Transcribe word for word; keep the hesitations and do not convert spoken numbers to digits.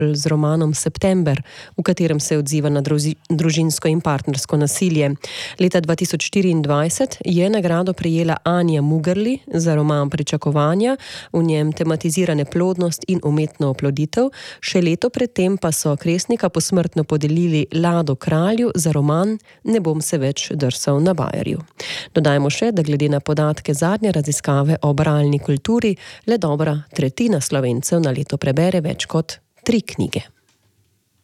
z romanom September, v katerem se odziva na druzi, družinsko in partnersko nasilje. Leta dva tisoč štiriindvajset je nagrado prejela Anja Mugerli za roman Pričakovanja, v njem tematizira neplodnost in umetno oploditev. Še leto predtem pa so Kresnika posmrtno podelili Lado Kralju za roman Ne bom se več drsal na bajerju. Dodajmo še, da glede na podatke zadnje raziskave o bralni kulturi, le dobra tretjina Slovencev na leto prebere več kot tri knjige.